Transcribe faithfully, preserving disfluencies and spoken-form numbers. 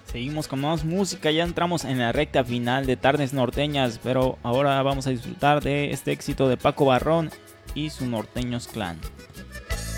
Seguimos con más música, ya entramos en la recta final de Tardes Norteñas, pero ahora vamos a disfrutar de este éxito de Paco Barrón y su Norteños Clan.